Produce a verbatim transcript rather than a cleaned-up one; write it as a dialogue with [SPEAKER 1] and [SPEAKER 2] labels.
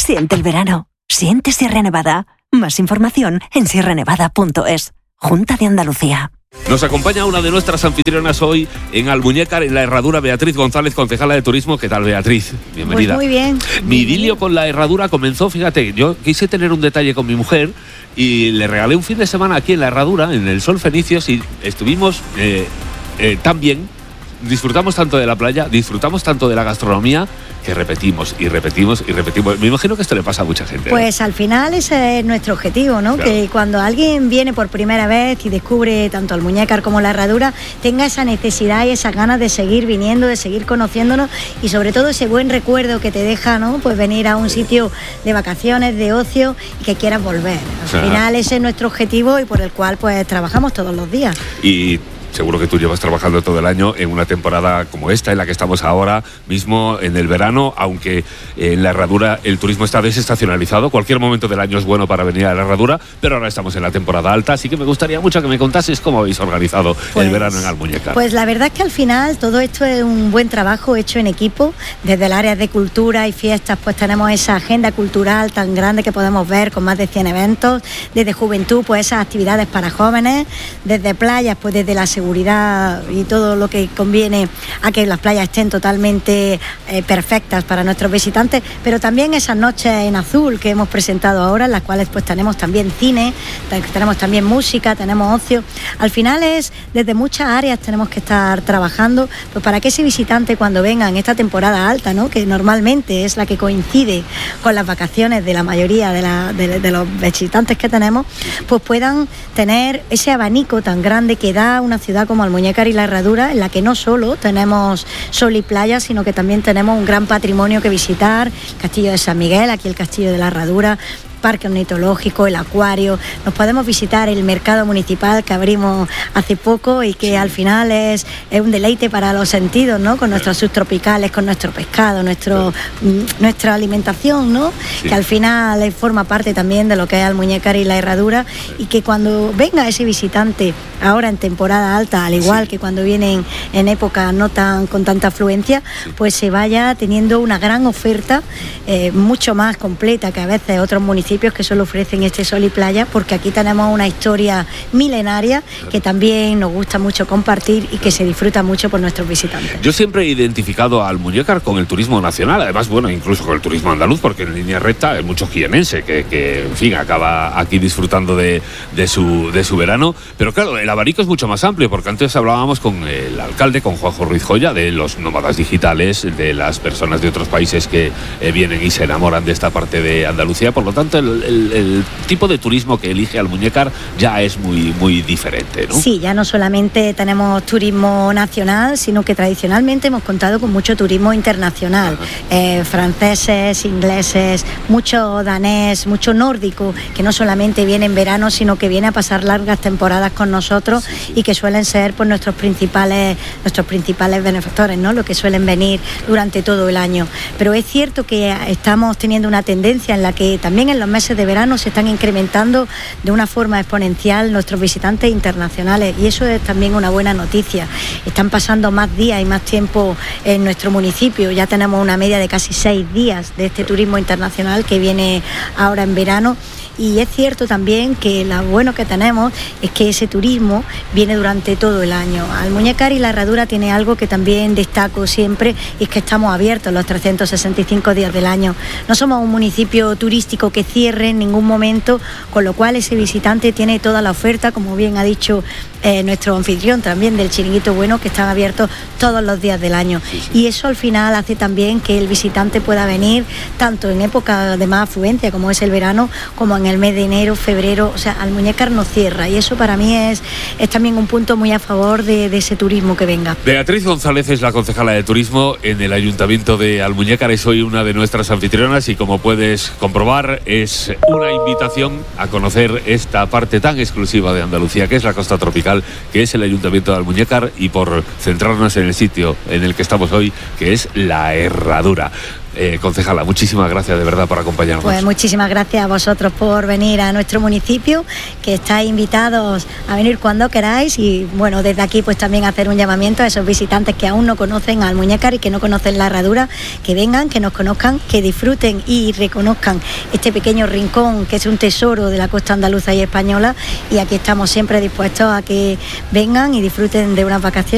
[SPEAKER 1] Siente el verano. Siente Sierra Nevada. Más información en sierra nevada punto es. Junta de Andalucía.
[SPEAKER 2] Nos acompaña una de nuestras anfitrionas hoy en Almuñécar, en la Herradura, Beatriz González, concejala de Turismo. ¿Qué tal, Beatriz? Bienvenida.
[SPEAKER 3] Pues muy bien.
[SPEAKER 2] Mi idilio con la Herradura comenzó, fíjate, yo quise tener un detalle con mi mujer y le regalé un fin de semana aquí en la Herradura, en el Sol Fenicios, y estuvimos eh, eh, tan bien, disfrutamos tanto de la playa, disfrutamos tanto de la gastronomía, que repetimos y repetimos y repetimos. Me imagino que esto le pasa a mucha gente, ¿no?
[SPEAKER 3] Pues al final ese es nuestro objetivo, ¿no? Claro. Que cuando alguien viene por primera vez y descubre tanto Almuñécar como la Herradura, tenga esa necesidad y esas ganas de seguir viniendo, de seguir conociéndonos y sobre todo ese buen recuerdo que te deja, ¿no? Pues venir a un sitio de vacaciones, de ocio y que quieras volver. Al Ajá. final ese es nuestro objetivo y por el cual pues trabajamos todos los días.
[SPEAKER 2] Y seguro que tú llevas trabajando todo el año en una temporada como esta, en la que estamos ahora mismo en el verano, aunque en la Herradura el turismo está desestacionalizado. Cualquier momento del año es bueno para venir a la Herradura, pero ahora estamos en la temporada alta, así que me gustaría mucho que me contases cómo habéis organizado pues, el verano en Almuñécar.
[SPEAKER 3] Pues la verdad es que al final todo esto es un buen trabajo hecho en equipo. Desde el área de cultura y fiestas pues tenemos esa agenda cultural tan grande que podemos ver con más de cien eventos. Desde juventud pues esas actividades para jóvenes. Desde playas pues desde la seguridad y todo lo que conviene a que las playas estén totalmente eh, perfectas para nuestros visitantes, pero también esas noches en azul que hemos presentado ahora, en las cuales pues tenemos también cine, tenemos también música, tenemos ocio. Al final es desde muchas áreas tenemos que estar trabajando pues para que ese visitante cuando venga en esta temporada alta, ¿no? Que normalmente es la que coincide con las vacaciones de la mayoría de, la, de, de los visitantes que tenemos, pues puedan tener ese abanico tan grande que da una ciudad como Almuñécar y la Herradura, en la que no solo tenemos sol y playa, sino que también tenemos un gran patrimonio que visitar, Castillo de San Miguel, aquí el Castillo de la Herradura, parque ornitológico, el acuario. Nos podemos visitar el mercado municipal que abrimos hace poco y que sí. al final es, es un deleite para los sentidos, ¿no? Con nuestros subtropicales, con nuestro pescado, nuestro, sí. nuestra alimentación, ¿no? Sí. Que al final forma parte también de lo que es Almuñécar y la Herradura y que cuando venga ese visitante ahora en temporada alta, al igual sí. que cuando vienen en época no tan con tanta afluencia, sí. pues se vaya teniendo una gran oferta eh, mucho más completa que a veces otros municipios que solo ofrecen este sol y playa, porque aquí tenemos una historia milenaria que también nos gusta mucho compartir y que se disfruta mucho por nuestros visitantes.
[SPEAKER 2] Yo siempre he identificado a Almuñécar con el turismo nacional, además, bueno, incluso con el turismo andaluz, porque en línea recta hay mucho jienense que, que en fin, acaba aquí disfrutando de, de, su, de su verano, pero claro, el abanico es mucho más amplio, porque antes hablábamos con el alcalde, con Juanjo Ruiz Joya, de los nómadas digitales, de las personas de otros países que eh, vienen y se enamoran de esta parte de Andalucía, por lo tanto, el El, el, el tipo de turismo que elige Almuñécar ya es muy, muy diferente, ¿no?
[SPEAKER 3] Sí, ya no solamente tenemos turismo nacional, sino que tradicionalmente hemos contado con mucho turismo internacional. Eh, franceses, ingleses, mucho danés, mucho nórdico, que no solamente viene en verano, sino que viene a pasar largas temporadas con nosotros sí, sí. y que suelen ser pues, nuestros principales, nuestros principales benefactores, ¿no? Los que suelen venir durante todo el año. Pero es cierto que estamos teniendo una tendencia en la que también en los meses de verano se están incrementando de una forma exponencial nuestros visitantes internacionales y eso es también una buena noticia. Están pasando más días y más tiempo en nuestro municipio, ya tenemos una media de casi seis días de este turismo internacional que viene ahora en verano. Y es cierto también que lo bueno que tenemos es que ese turismo viene durante todo el año. Almuñécar y la Herradura tiene algo que también destaco siempre y es que estamos abiertos los trescientos sesenta y cinco días del año. No somos un municipio turístico que cierre en ningún momento, con lo cual ese visitante tiene toda la oferta, como bien ha dicho eh, nuestro anfitrión también del Chiringuito Bueno, que están abiertos todos los días del año. Sí, sí. Y eso al final hace también que el visitante pueda venir tanto en época de más afluencia como es el verano, como en el mes de enero, febrero. O sea, Almuñécar no cierra y eso para mí es, es también un punto muy a favor de, de ese turismo que venga.
[SPEAKER 2] Beatriz González es la concejala de Turismo en el Ayuntamiento de Almuñécar, es hoy una de nuestras anfitrionas y como puedes comprobar es una invitación a conocer esta parte tan exclusiva de Andalucía que es la costa tropical, que es el Ayuntamiento de Almuñécar y por centrarnos en el sitio en el que estamos hoy, que es la Herradura. Eh, concejala, muchísimas gracias de verdad por acompañarnos.
[SPEAKER 3] Pues muchísimas gracias a vosotros por venir a nuestro municipio, que estáis invitados a venir cuando queráis, y bueno, desde aquí pues también hacer un llamamiento a esos visitantes que aún no conocen al Muñécar y que no conocen la herradura, que vengan, que nos conozcan, que disfruten y reconozcan este pequeño rincón que es un tesoro de la costa andaluza y española, y aquí estamos siempre dispuestos a que vengan y disfruten de unas vacaciones